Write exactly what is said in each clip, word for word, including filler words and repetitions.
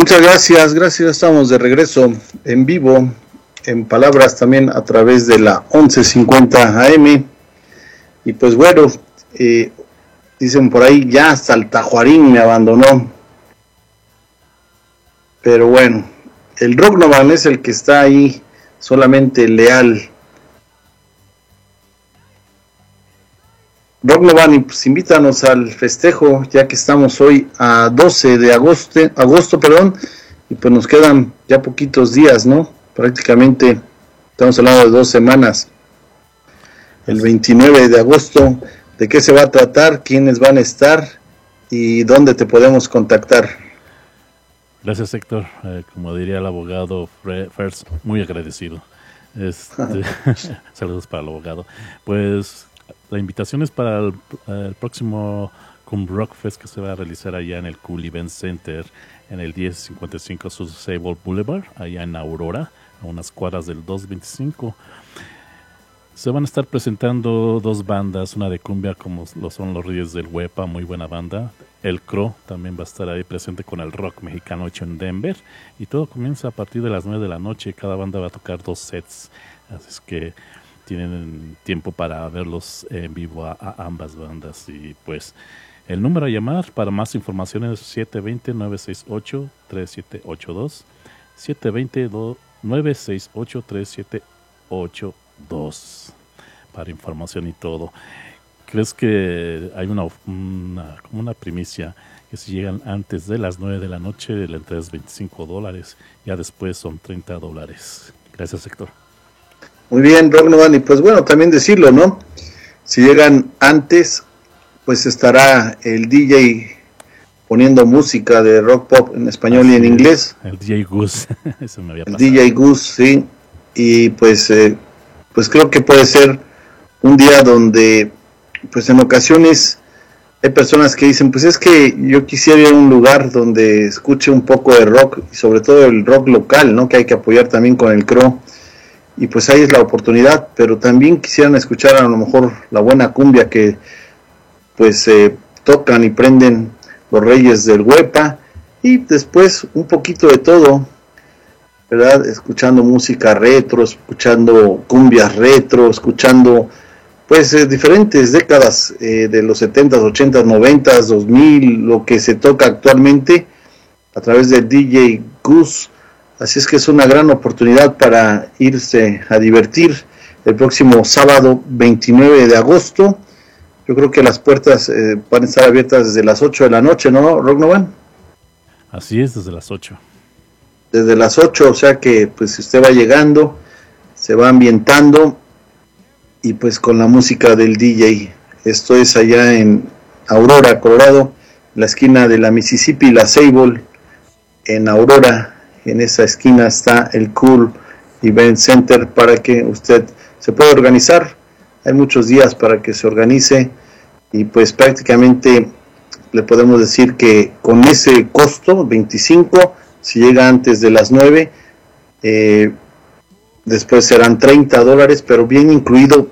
Muchas gracias, gracias. Estamos de regreso en vivo, en palabras también a través de la once cincuenta A M. Y pues bueno, eh, dicen por ahí, ya hasta el Tajuarín me abandonó. Pero bueno, el Rocknovan es el que está ahí, solamente leal. Rocknovan, y pues invítanos al festejo, ya que estamos hoy a doce de agosto, agosto, perdón, y pues nos quedan ya poquitos días, ¿no? Prácticamente estamos hablando de dos semanas. El veintinueve de agosto, ¿de qué se va a tratar? ¿Quiénes van a estar? ¿Y dónde te podemos contactar? Gracias, Héctor. Eh, como diría el abogado First, muy agradecido. Este, saludos para el abogado. Pues la invitación es para el, el próximo Cum Rock Fest que se va a realizar allá en el Cool Event Center en el diez cincuenta y cinco South Sable Boulevard, allá en Aurora, a unas cuadras del dos veinticinco. Se van a estar presentando dos bandas, una de cumbia como lo son los Reyes del Huepa, muy buena banda. El Crow también va a estar ahí presente con el rock mexicano hecho en Denver. Y todo comienza a partir de las nueve de la noche. Cada banda va a tocar dos sets. Así es que tienen tiempo para verlos en vivo a, a ambas bandas. Y pues el número a llamar para más información es siete dos cero, nueve seis ocho, tres siete ocho dos. siete dos cero, nueve seis ocho, tres siete ocho dos para información y todo. ¿Crees que hay una, una como una primicia que si llegan antes de las nueve de la noche la entrada es veinticinco dólares, ya después son treinta dólares? Gracias, Héctor. Muy bien, Rocknovan, y pues bueno, también decirlo, ¿no? Si llegan antes, pues estará el D J poniendo música de rock pop en español Así y en es. inglés. El D J Goose, eso me había pasado. El D J Goose, sí, y pues, eh, pues creo que puede ser un día donde pues en ocasiones hay personas que dicen, pues es que yo quisiera ir a un lugar donde escuche un poco de rock, y sobre todo el rock local, ¿no? Que hay que apoyar también con el Crow, y pues ahí es la oportunidad, pero también quisieran escuchar a lo mejor la buena cumbia que pues eh, tocan y prenden los Reyes del Huepa, y después un poquito de todo, ¿verdad? Escuchando música retro, escuchando cumbias retro, escuchando pues eh, diferentes décadas eh, de los setentas, ochentas, noventas, dos mil, lo que se toca actualmente a través del D J Goose. Así es que es una gran oportunidad para irse a divertir el próximo sábado veintinueve de agosto. Yo creo que las puertas eh, van a estar abiertas desde las ocho de la noche, ¿no, Rocknovan? Así es, desde las ocho. Desde las ocho, o sea que pues si usted va llegando, se va ambientando, y pues con la música del D J. Esto es allá en Aurora, Colorado, la esquina de la Mississippi y la Sable, en Aurora. En esa esquina está el Cool Event Center para que usted se pueda organizar. Hay muchos días para que se organice, y pues prácticamente le podemos decir que con ese costo, veinticinco, si llega antes de las nueve, eh, después serán treinta dólares, pero bien incluido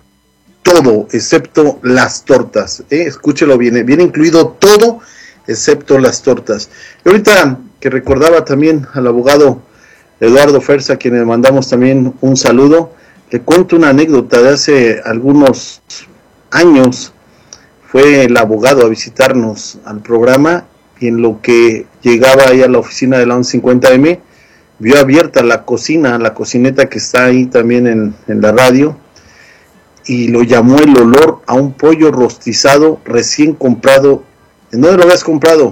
todo, excepto las tortas. ¿eh? Escúchelo bien, viene incluido todo, excepto las tortas. Y ahorita que recordaba también al abogado Eduardo Ferza, a quien le mandamos también un saludo, le cuento una anécdota de hace algunos años. Fue el abogado a visitarnos al programa, y en lo que llegaba ahí a la oficina de la once cincuenta eme, vio abierta la cocina, la cocineta que está ahí también en, en la radio, y lo llamó el olor a un pollo rostizado recién comprado. ¿En dónde lo habías comprado?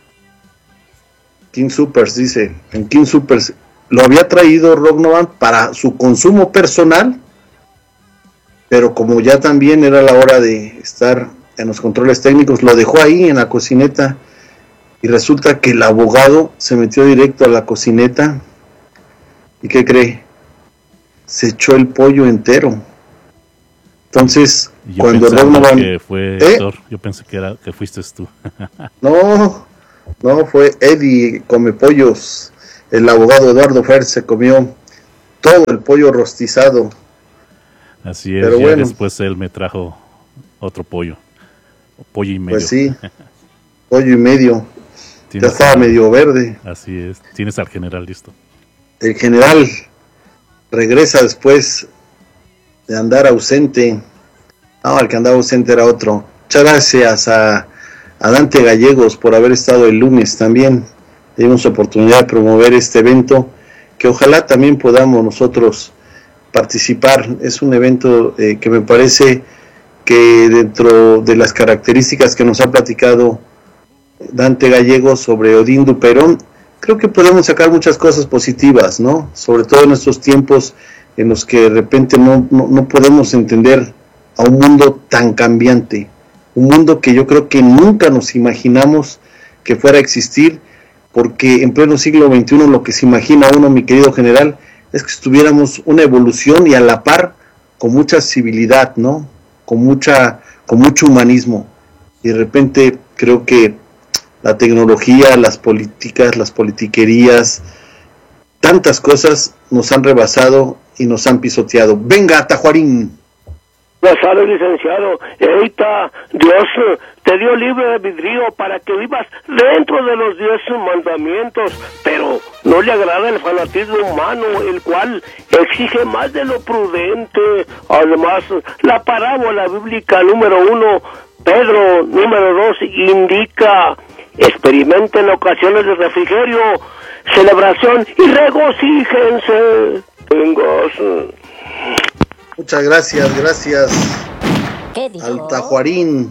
King Supers, dice, en King Supers. Lo había traído Rocknovan para su consumo personal, pero como ya también era la hora de estar en los controles técnicos, lo dejó ahí en la cocineta, y resulta que el abogado se metió directo a la cocineta, ¿y qué cree? Se echó el pollo entero. Entonces, yo cuando Rocknovan, que fue ¿eh? Héctor, yo pensé que era que fuiste tú. no, no, fue Eddie Come Pollos. El abogado Eduardo Fer se comió todo el pollo rostizado. Así es. Pero ya bueno, después él me trajo otro pollo, pollo y medio. Pues sí, pollo y medio. ya estaba a, medio verde. Así es, tienes al general listo. El general regresa después de andar ausente. No, el que andaba ausente era otro. Muchas gracias a, a Dante Gallegos por haber estado el lunes también. Dimos oportunidad de promover este evento, que ojalá también podamos nosotros participar. Es un evento eh, que me parece que dentro de las características que nos ha platicado Dante Gallegos sobre Odín Duperón, creo que podemos sacar muchas cosas positivas, ¿no? Sobre todo en estos tiempos en los que de repente no, no, no podemos entender a un mundo tan cambiante, un mundo que yo creo que nunca nos imaginamos que fuera a existir, porque en pleno siglo veintiuno lo que se imagina uno, mi querido general, es que estuviéramos una evolución y a la par con mucha civilidad, ¿no? Con mucha, con mucho humanismo. Y de repente creo que la tecnología, las políticas, las politiquerías, tantas cosas nos han rebasado y nos han pisoteado. Venga, Tajuarín. Buenas tardes, licenciado. Eita, Dios te dio libre albedrío para que vivas dentro de los diez mandamientos, pero no le agrada el fanatismo humano, el cual exige más de lo prudente. Además, la parábola bíblica número uno, Pedro número dos, indica: experimenten ocasiones de refrigerio, celebración y regocíjense. Tengas. Muchas gracias, gracias al Tajuarín.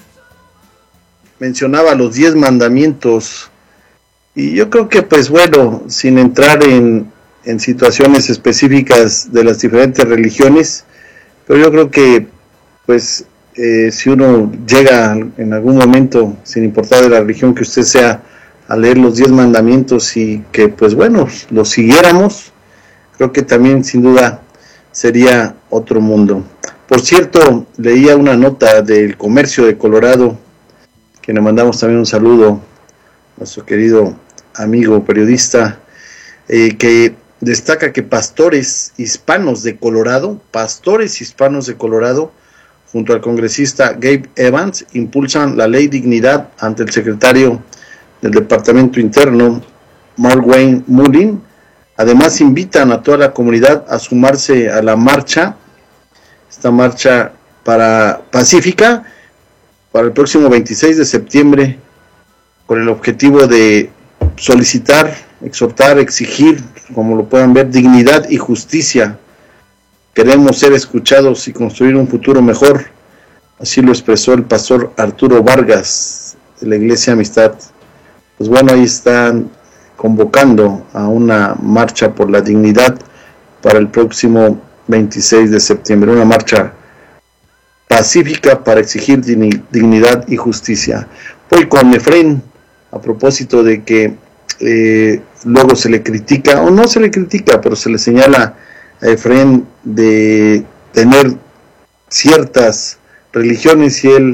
Mencionaba los diez mandamientos y yo creo que pues bueno, sin entrar en, en situaciones específicas de las diferentes religiones, pero yo creo que pues eh, si uno llega en algún momento, sin importar de la religión que usted sea, a leer los diez mandamientos y que pues bueno, los siguiéramos, creo que también sin duda sería otro mundo. Por cierto, leía una nota del Comercio de Colorado, que le mandamos también un saludo a nuestro querido amigo periodista, eh, que destaca que pastores hispanos de Colorado, pastores hispanos de Colorado, junto al congresista Gabe Evans, impulsan la ley Dignidad ante el secretario del Departamento Interno, Mark Wayne Mullin. Además, invitan a toda la comunidad a sumarse a la marcha, esta marcha para pacífica, para el próximo veintiséis de septiembre, con el objetivo de solicitar, exhortar, exigir, como lo puedan ver, dignidad y justicia. Queremos ser escuchados y construir un futuro mejor. Así lo expresó el pastor Arturo Vargas, de la Iglesia Amistad. Pues bueno, ahí están convocando a una marcha por la dignidad para el próximo veintiséis de septiembre, una marcha pacífica para exigir dignidad y justicia. Voy con Efraín, a propósito de que eh, luego se le critica, o no se le critica, pero se le señala a Efraín de tener ciertas religiones y él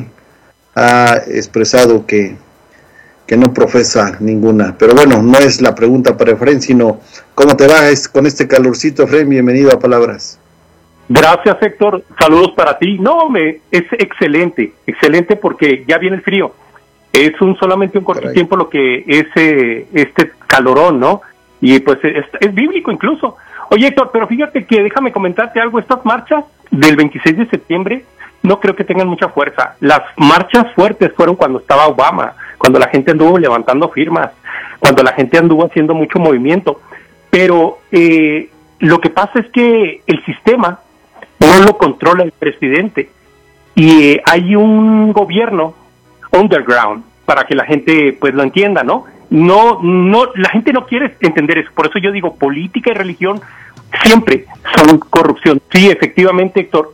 ha expresado que que no profesa ninguna. Pero bueno, no es la pregunta para Efraín, sino ¿cómo te va con este calorcito, Efraín? Bienvenido a Palabras. Gracias, Héctor. Saludos para ti. No, me es excelente, excelente porque ya viene el frío. Es un solamente un corto Caray. tiempo lo que es eh, este calorón, ¿no? Y pues es, es bíblico incluso. Oye, Héctor, pero fíjate que déjame comentarte algo. Estas marchas del veintiséis de septiembre no creo que tengan mucha fuerza. Las marchas fuertes fueron cuando estaba Obama, cuando la gente anduvo levantando firmas, cuando la gente anduvo haciendo mucho movimiento. Pero eh, lo que pasa es que el sistema no lo controla el presidente y eh, hay un gobierno underground, para que la gente pues lo entienda, ¿no? No, no, la gente no quiere entender eso. Por eso yo digo, política y religión siempre son corrupción. Sí, efectivamente, Héctor,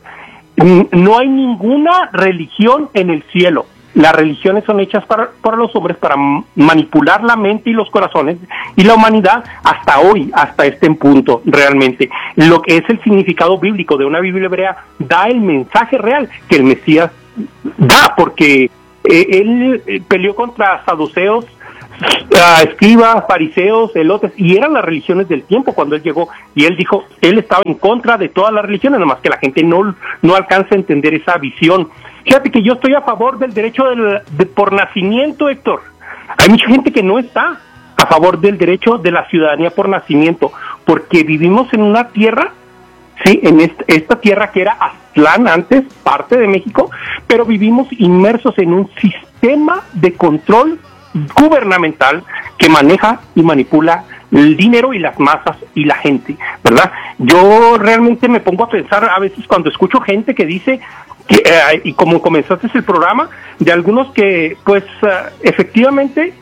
no hay ninguna religión en el cielo. Las religiones son hechas para, para los hombres, para manipular la mente y los corazones, y la humanidad hasta hoy, hasta este punto, realmente. Lo que es el significado bíblico de una Biblia hebrea da el mensaje real que el Mesías da, porque eh, él eh, peleó contra saduceos, uh, escribas, fariseos, elotes, y eran las religiones del tiempo cuando él llegó, y él dijo, él estaba en contra de todas las religiones, nomás que la gente no, no alcanza a entender esa visión. Fíjate que yo estoy a favor del derecho del, de, por nacimiento, Héctor. Hay mucha gente que no está a favor del derecho de la ciudadanía por nacimiento, porque vivimos en una tierra, sí, en esta, esta tierra que era Aztlán antes, parte de México, pero vivimos inmersos en un sistema de control gubernamental que maneja y manipula el dinero y las masas y la gente, ¿verdad? Yo realmente me pongo a pensar a veces cuando escucho gente que dice que, eh, y como comenzaste el programa, de algunos que pues uh, efectivamente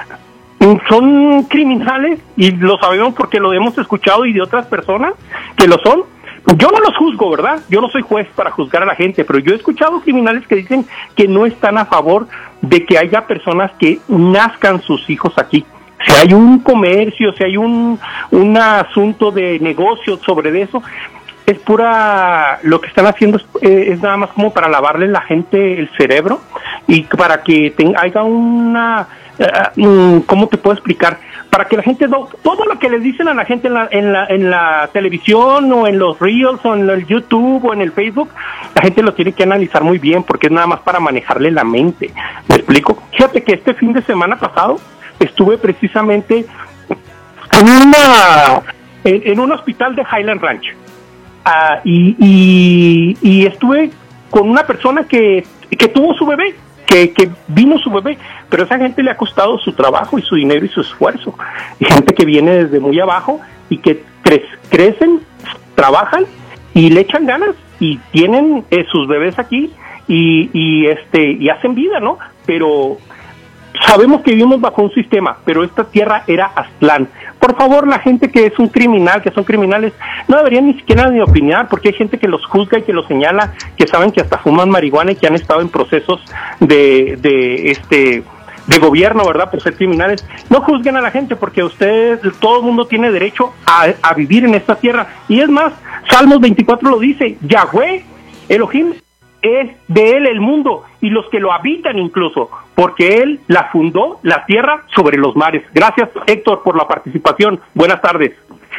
son criminales, y lo sabemos porque lo hemos escuchado, y de otras personas que lo son. Yo no los juzgo, ¿verdad? Yo no soy juez para juzgar a la gente, pero yo he escuchado criminales que dicen que no están a favor de que haya personas que nazcan sus hijos aquí. Si hay un comercio, si hay un, un asunto de negocio sobre eso, es pura, lo que están haciendo es, eh, es nada más como para lavarle a la gente el cerebro y para que ten, haya una, uh, ¿cómo te puedo explicar? Para que la gente, no, todo lo que le dicen a la gente en la, en la, en la televisión o en los Reels o en el YouTube o en el Facebook, la gente lo tiene que analizar muy bien porque es nada más para manejarle la mente. ¿Me explico? Fíjate que este fin de semana pasado estuve precisamente en una en, en un hospital de Highland Ranch. Uh, y, y, y estuve con una persona que, que tuvo su bebé, que, que vino su bebé, pero a esa gente le ha costado su trabajo y su dinero y su esfuerzo. Y gente que viene desde muy abajo y que cre- crecen, trabajan y le echan ganas y tienen eh, sus bebés aquí y, y, este, y hacen vida, ¿no? Pero sabemos que vivimos bajo un sistema, pero esta tierra era Aztlán. Por favor, la gente que es un criminal, que son criminales, no deberían ni siquiera ni opinar, porque hay gente que los juzga y que los señala, que saben que hasta fuman marihuana y que han estado en procesos de, de este de gobierno, ¿verdad?, por ser criminales. No juzguen a la gente, porque ustedes, todo el mundo tiene derecho a, a vivir en esta tierra. Y es más, Salmos veinticuatro lo dice, Yahweh, Elohim, es de él el mundo y los que lo habitan incluso, porque él la fundó, la tierra sobre los mares. Gracias, Héctor, por la participación. Buenas tardes.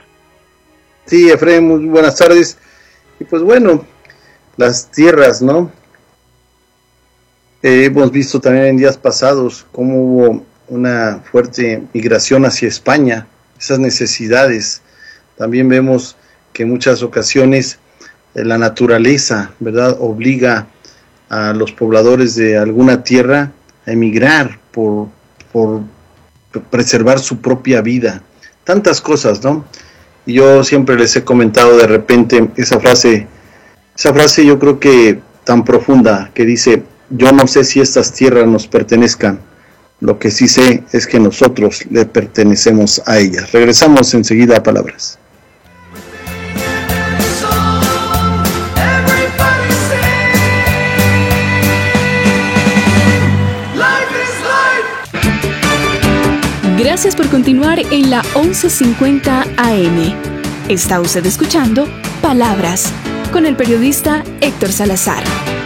Sí, Efraín, muy buenas tardes. Y pues bueno, las tierras, ¿no? Eh, hemos visto también en días pasados cómo hubo una fuerte migración hacia España, esas necesidades. También vemos que en muchas ocasiones la naturaleza, ¿verdad?, obliga a los pobladores de alguna tierra a emigrar por, por preservar su propia vida. Tantas cosas, ¿no? Y yo siempre les he comentado de repente esa frase, esa frase yo creo que tan profunda, que dice, yo no sé si estas tierras nos pertenezcan, lo que sí sé es que nosotros le pertenecemos a ellas. Regresamos enseguida a Palabras. Gracias por continuar en la once cincuenta A M. Está usted escuchando Palabras con el periodista Héctor Salazar.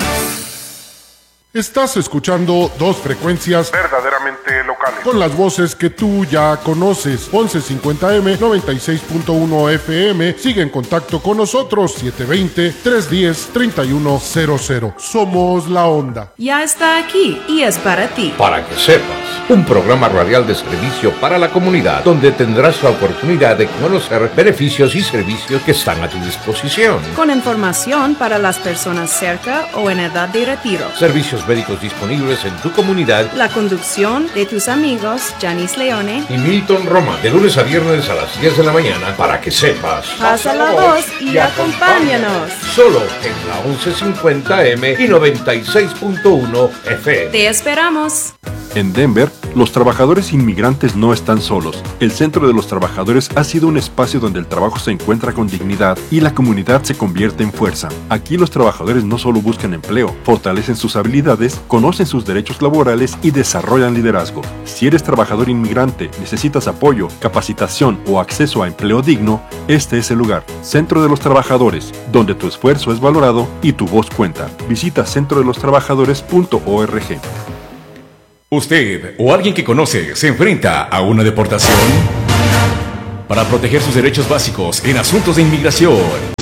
Estás escuchando dos frecuencias verdaderamente locales, con las voces que tú ya conoces. once cincuenta A M, noventa y seis punto uno F M. Sigue en contacto con nosotros, siete dos cero, tres uno cero, tres uno cero cero. Somos La Onda. Ya está aquí y es para ti. Para que sepas, un programa radial de servicio para la comunidad, donde tendrás la oportunidad de conocer beneficios y servicios que están a tu disposición. Con información para las personas cerca o en edad de retiro. Servicios médicos disponibles en tu comunidad. La conducción de tus amigos Janice Leone y Milton Roma, de lunes a viernes a las diez de la mañana, para que sepas. Pasa la voz y acompáñanos. Solo en la once cincuenta A M y noventa y seis punto uno F M. Te esperamos. En Denver, los trabajadores inmigrantes no están solos. El Centro de los Trabajadores ha sido un espacio donde el trabajo se encuentra con dignidad y la comunidad se convierte en fuerza. Aquí los trabajadores no solo buscan empleo, fortalecen sus habilidades, conocen sus derechos laborales y desarrollan liderazgo. Si eres trabajador inmigrante, necesitas apoyo, capacitación o acceso a empleo digno, este es el lugar. Centro de los Trabajadores, donde tu esfuerzo es valorado y tu voz cuenta. Visita centro de los trabajadores punto org. ¿Usted o alguien que conoce se enfrenta a una deportación? Para proteger sus derechos básicos en asuntos de inmigración,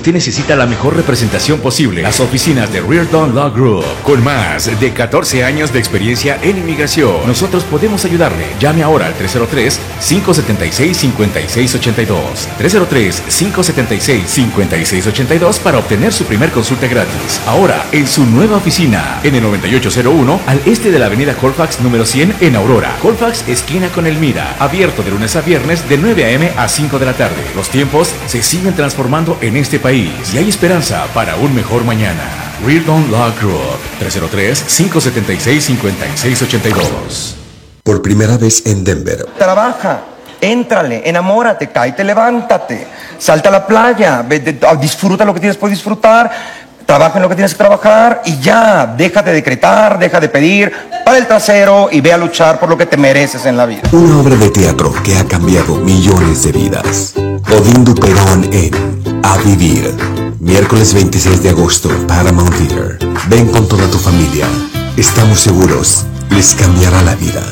Usted necesita la mejor representación posible. Las oficinas de Reardon Law Group, con más de catorce años de experiencia en inmigración. Nosotros podemos ayudarle. Llame ahora al tres cero tres, cinco siete seis, cinco seis ocho dos. tres cero tres, cinco siete seis, cinco seis ocho dos para obtener su primer consulta gratis. Ahora, en su nueva oficina, en el noventa y ocho cero uno, al este de la avenida Colfax número cien, en Aurora. Colfax, esquina con Elmira. Abierto de lunes a viernes, de nueve a eme a cinco de la tarde. Los tiempos se siguen transformando en este país. Y hay esperanza para un mejor mañana. Reardon Law Group, tres cero tres, cinco siete seis, cinco seis ocho dos. Por primera vez en Denver. Trabaja, éntrale, enamórate, cáete, levántate, salta a la playa, ve, de, disfruta lo que tienes por disfrutar, trabaja en lo que tienes que trabajar y ya, deja de decretar, deja de pedir, para el trasero y ve a luchar por lo que te mereces en la vida. Una obra de teatro que ha cambiado millones de vidas. Odín Duperón en A Vivir. Miércoles veintiséis de agosto, Paramount Theater. Ven con toda tu familia. Estamos seguros, les cambiará la vida.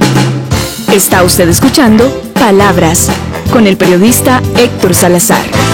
Está usted escuchando Palabras con el periodista Héctor Salazar.